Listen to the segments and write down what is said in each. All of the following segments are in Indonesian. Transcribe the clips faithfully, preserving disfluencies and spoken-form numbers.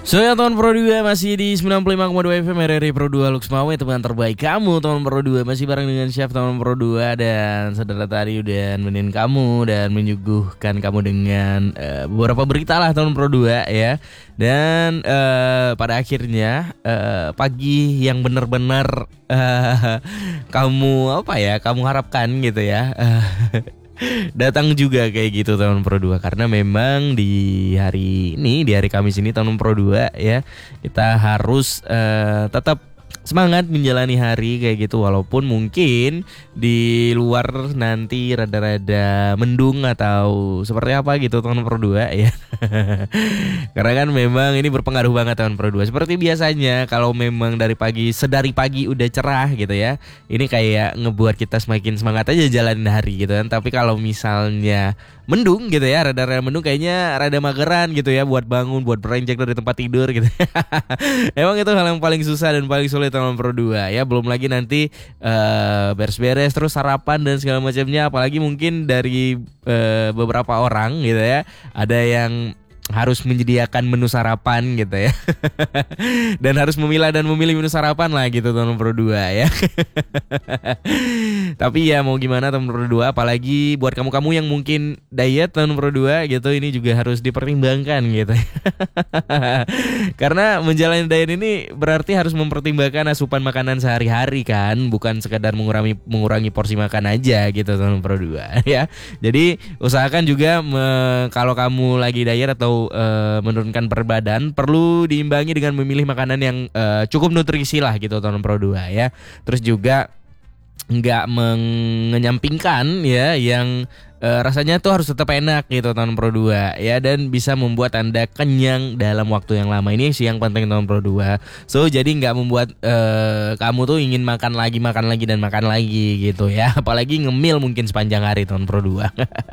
So ya teman Pro dua masih di sembilan puluh lima koma dua F M R R I Pro dua Lux Mawe, teman terbaik kamu teman Pro dua. Masih bareng dengan Chef teman Pro dua dan saudara tadi udah nemenin kamu dan menyuguhkan kamu dengan uh, beberapa berita lah teman Pro dua ya. Dan uh, pada akhirnya uh, pagi yang benar-benar uh, kamu apa ya, kamu harapkan gitu ya. Uh, datang juga kayak gitu teman Pro dua, karena memang di hari ini, di hari Kamis ini teman Pro dua ya, kita harus uh, tetap semangat menjalani hari kayak gitu, walaupun mungkin di luar nanti rada-rada mendung atau seperti apa gitu teman Pro dua ya. Karena kan memang ini berpengaruh banget teman Pro dua. Seperti biasanya kalau memang dari pagi, sedari pagi udah cerah gitu ya, ini kayak ngebuat kita semakin semangat aja jalanin hari gitu kan. Tapi kalau misalnya mendung gitu ya, rada-rada mendung, kayaknya rada mageran gitu ya buat bangun, buat berenjak dari tempat tidur gitu. Emang itu hal yang paling susah dan paling sulit teman Pro dua ya. Belum lagi nanti uh, beres-beres terus sarapan dan segala macamnya. Apalagi mungkin dari uh, beberapa orang gitu ya, ada yang harus menyediakan menu sarapan gitu ya. Dan harus memilah dan memilih menu sarapan lah gitu teman Pro dua ya. Tapi ya mau gimana teman Pro dua, apalagi buat kamu-kamu yang mungkin diet teman Pro dua gitu, ini juga harus dipertimbangkan gitu. Karena menjalani diet ini berarti harus mempertimbangkan asupan makanan sehari-hari kan, bukan sekadar mengurangi mengurangi porsi makan aja gitu teman Pro dua ya. Jadi usahakan juga me, kalau kamu lagi diet atau Uh, menurunkan berat badan, perlu diimbangi dengan memilih makanan yang uh, cukup nutrisi lah gitu teman Pro dua ya. Terus juga nggak mengenyampingkan ya, yang uh, rasanya tuh harus tetap enak gitu teman Pro dua ya, dan bisa membuat Anda kenyang dalam waktu yang lama. Ini sih yang penting teman Pro dua. So jadi nggak membuat uh, kamu tuh ingin makan lagi, makan lagi dan makan lagi gitu ya. Apalagi ngemil mungkin sepanjang hari teman Pro dua.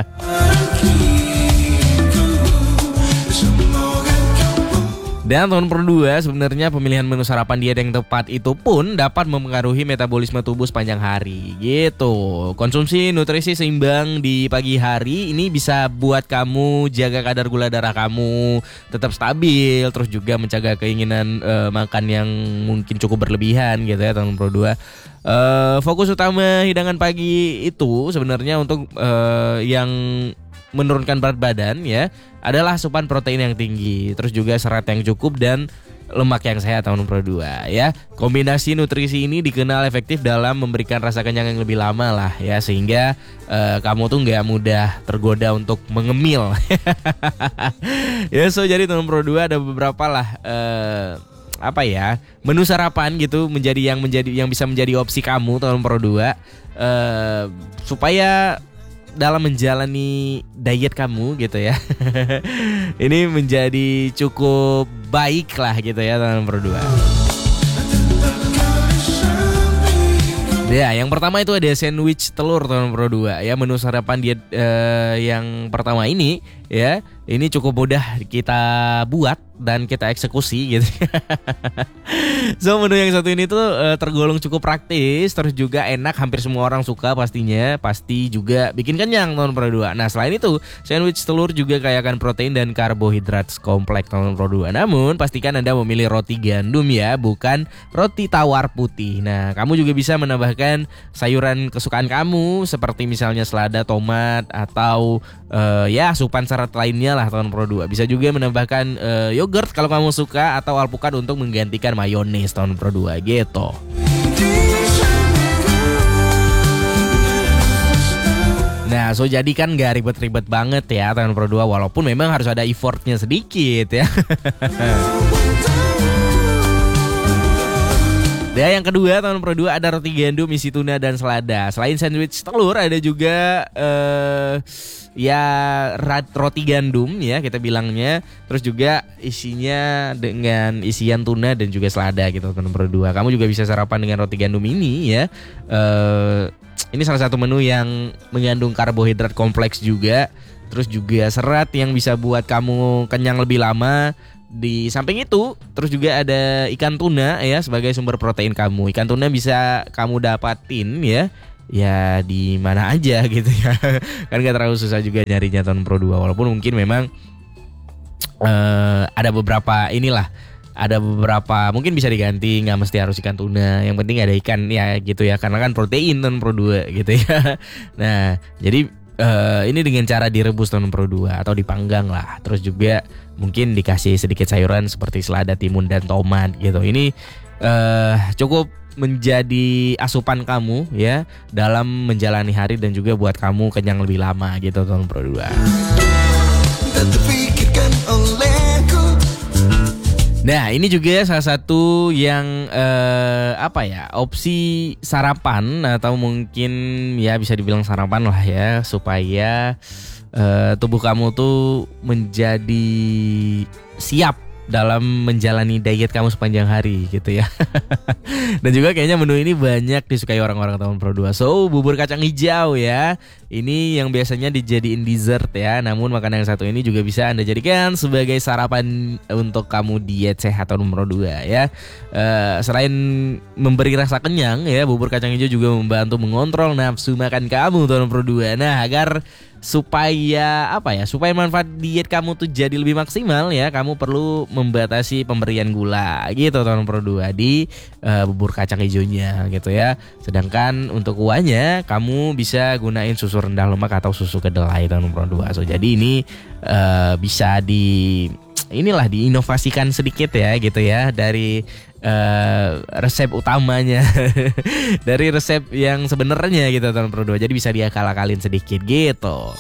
Dan teman Pro dua, sebenarnya pemilihan menu sarapan diet yang tepat itu pun dapat mempengaruhi metabolisme tubuh sepanjang hari gitu. Konsumsi nutrisi seimbang di pagi hari ini bisa buat kamu jaga kadar gula darah kamu tetap stabil, terus juga mencegah keinginan uh, makan yang mungkin cukup berlebihan gitu ya teman Pro dua. Uh, fokus utama hidangan pagi itu sebenarnya untuk uh, yang menurunkan berat badan ya adalah asupan protein yang tinggi, terus juga serat yang cukup dan lemak yang sehat teman Pro dua ya. Kombinasi nutrisi ini dikenal efektif dalam memberikan rasa kenyang yang lebih lama lah ya, sehingga uh, kamu tuh nggak mudah tergoda untuk mengemil. Ya so jadi teman Pro dua ada beberapa lah uh, apa ya, menu sarapan gitu menjadi yang menjadi yang bisa menjadi opsi kamu teman Pro dua uh, supaya dalam menjalani diet kamu gitu ya. Ini menjadi cukup baik lah gitu ya teman Pro dua. Ya, yang pertama itu ada sandwich telur teman Pro dua ya. Menu sarapan diet eh, yang pertama ini ya, ini cukup mudah kita buat dan kita eksekusi gitu. So menu yang satu ini tuh uh, tergolong cukup praktis, terus juga enak, hampir semua orang suka pastinya. Pasti juga bikin kenyang teman Pro dua. Nah selain itu, sandwich telur juga kaya akan protein dan karbohidrat kompleks teman Pro dua. Namun pastikan Anda memilih roti gandum ya, bukan roti tawar putih. Nah kamu juga bisa menambahkan sayuran kesukaan kamu, seperti misalnya selada, tomat, atau uh, ya asupan serat lainnya lah teman Pro dua. Bisa juga menambahkan uh, yogurt kalau kamu suka, atau alpukat untuk menggantikan mayones teman Pro dua gitu. Nah so jadi kan gak ribet-ribet banget ya teman Pro dua, walaupun memang harus ada effortnya sedikit ya. Dan yang kedua teman Pro dua ada roti gandum isi tuna dan selada. Selain sandwich telur ada juga uh, ya roti gandum ya kita bilangnya. Terus juga isinya dengan isian tuna dan juga selada gitu teman Pro dua. Kamu juga bisa sarapan dengan roti gandum ini ya. Uh, ini salah satu menu yang mengandung karbohidrat kompleks juga. Terus juga serat yang bisa buat kamu kenyang lebih lama. Di samping itu, terus juga ada ikan tuna ya sebagai sumber protein kamu. Ikan tuna bisa kamu dapatin ya, ya di mana aja gitu ya. Kan gak terlalu susah juga nyarinya teman Pro dua. Walaupun mungkin memang uh, ada beberapa inilah, ada beberapa mungkin bisa diganti, nggak mesti harus ikan tuna, yang penting ada ikan ya gitu ya, karena kan protein ton pro dua gitu ya. Nah jadi uh, ini dengan cara direbus ton pro dua atau dipanggang lah, terus juga mungkin dikasih sedikit sayuran seperti selada, timun dan tomat gitu. Ini uh, cukup menjadi asupan kamu ya dalam menjalani hari dan juga buat kamu kenyang lebih lama gitu ton pro dua. Nah ini juga salah satu yang eh, apa ya, opsi sarapan atau mungkin ya bisa dibilang sarapan lah ya, supaya eh, tubuh kamu tuh menjadi siap dalam menjalani diet kamu sepanjang hari gitu ya. Dan juga kayaknya menu ini banyak disukai orang-orang tahun pro dua. So bubur kacang hijau ya, ini yang biasanya dijadiin dessert ya, namun makanan yang satu ini juga bisa Anda jadikan sebagai sarapan untuk kamu diet sehat tahun pro dua ya. uh, Selain memberi rasa kenyang ya, bubur kacang hijau juga membantu mengontrol nafsu makan kamu tahun pro dua. Nah agar supaya apa ya, supaya manfaat diet kamu tuh jadi lebih maksimal ya, kamu perlu membatasi pemberian gula gitu tahun pro dua di uh, bubur kacang hijaunya gitu ya. Sedangkan untuk kuahnya kamu bisa gunain susu rendah lemak atau susu kedelai tahun pro dua. So jadi ini uh, bisa di inilah diinovasikan sedikit ya gitu ya dari Uh, resep utamanya dari resep yang sebenarnya gitu tahun pro dua, jadi bisa diakal-akalin sedikit gitu.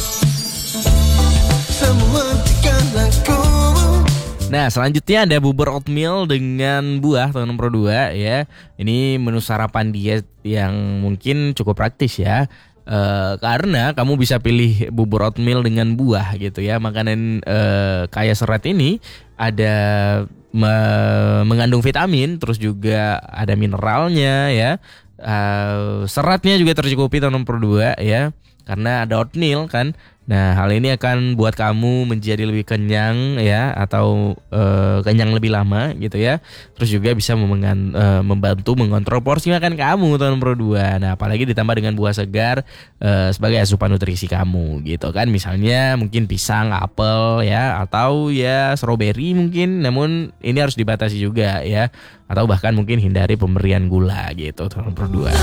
Nah selanjutnya ada bubur oatmeal dengan buah tahun pro dua ya. Ini menu sarapan diet yang mungkin cukup praktis ya. Uh, karena kamu bisa pilih bubur oatmeal dengan buah gitu ya. Makanan uh, kaya serat ini ada me- mengandung vitamin, terus juga ada mineralnya ya. Uh, seratnya juga tercukupi tahun pro dua ya, karena ada oatmeal kan. Nah hal ini akan buat kamu menjadi lebih kenyang ya, atau uh, kenyang lebih lama gitu ya. Terus juga bisa memengan, uh, membantu mengontrol porsi makan kamu tahun pro dua. Nah apalagi ditambah dengan buah segar uh, sebagai asupan nutrisi kamu gitu kan. Misalnya mungkin pisang, apel ya, atau ya strawberry mungkin. Namun ini harus dibatasi juga ya, atau bahkan mungkin hindari pemberian gula gitu tahun pro dua.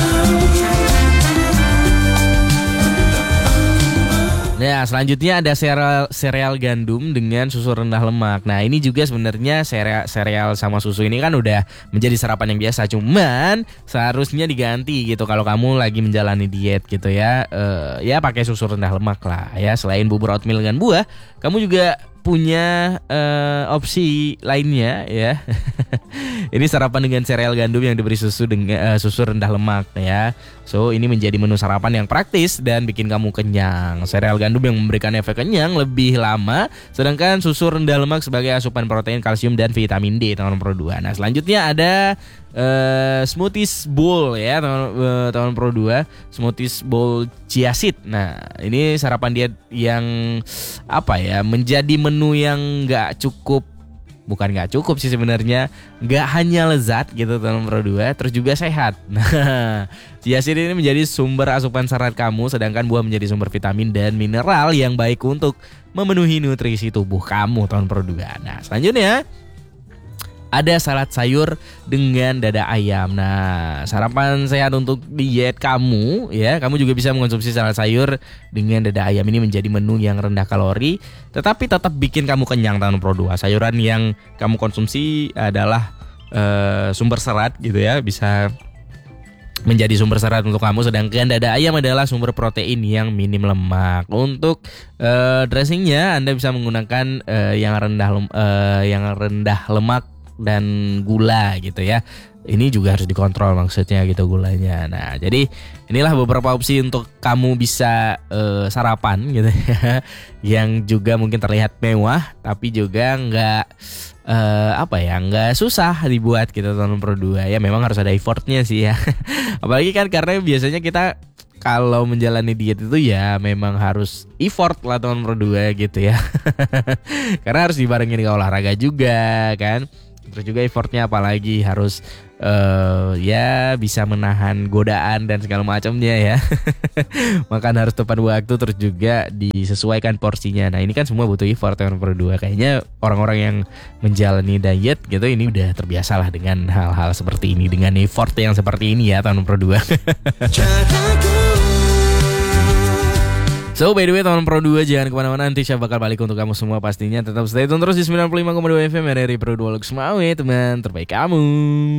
Nah selanjutnya ada sereal, sereal gandum dengan susu rendah lemak. Nah ini juga sebenarnya sereal, sereal sama susu ini kan udah menjadi sarapan yang biasa, cuman seharusnya diganti gitu kalau kamu lagi menjalani diet gitu ya. uh, Ya pakai susu rendah lemak lah ya. Selain bubur oatmeal dengan buah, kamu juga punya uh, opsi lainnya ya. Ini sarapan dengan sereal gandum yang diberi susu dengan uh, susu rendah lemak ya. So ini menjadi menu sarapan yang praktis dan bikin kamu kenyang. Sereal gandum yang memberikan efek kenyang lebih lama, sedangkan susu rendah lemak sebagai asupan protein, kalsium dan vitamin D tahun pro dua. Nah selanjutnya ada uh, smoothies bowl ya tahun, uh, tahun pro dua, smoothies bowl chia seed. Nah ini sarapan diet yang apa ya, menjadi menu yang nggak cukup, bukan nggak cukup sih sebenarnya, nggak hanya lezat gitu tahun pro dua, terus juga sehat. Nah chia seed ini menjadi sumber asupan serat kamu, sedangkan buah menjadi sumber vitamin dan mineral yang baik untuk memenuhi nutrisi tubuh kamu tahun pro dua. Nah selanjutnya ada salad sayur dengan dada ayam. Nah, sarapan sehat untuk diet kamu ya. Kamu juga bisa mengonsumsi salad sayur dengan dada ayam. Ini menjadi menu yang rendah kalori, tetapi tetap bikin kamu kenyang tahun pro dua. Sayuran yang kamu konsumsi adalah uh, sumber serat gitu ya. Bisa menjadi sumber serat untuk kamu, sedangkan dada ayam adalah sumber protein yang minim lemak. Untuk uh, dressingnya Anda bisa menggunakan uh, yang rendah lem- uh, yang rendah lemak dan gula gitu ya. Ini juga harus dikontrol maksudnya gitu gulanya. Nah jadi inilah beberapa opsi untuk kamu bisa uh, sarapan gitu ya, yang juga mungkin terlihat mewah tapi juga nggak uh, apa ya, nggak susah dibuat gitu tahun pro dua ya. Memang harus ada effortnya sih ya. Apalagi kan karena biasanya kita kalau menjalani diet itu ya memang harus effort lah tahun pro dua gitu ya. Karena harus dibarengin dengan olahraga juga kan. Terus juga effortnya apalagi harus uh, ya bisa menahan godaan dan segala macamnya ya. Makan harus tepat waktu, terus juga disesuaikan porsinya. Nah ini kan semua butuh effort yang berdua. Kayaknya orang-orang yang menjalani diet gitu ini udah terbiasa lah dengan hal-hal seperti ini, dengan effort yang seperti ini ya tahun berdua. So by the way teman Pro dua jangan kemana-mana, nanti saya bakal balik untuk kamu semua pastinya. Tetap stay tune terus di sembilan puluh lima koma dua F M R R I Pro dua Lux Mawe, teman terbaik kamu.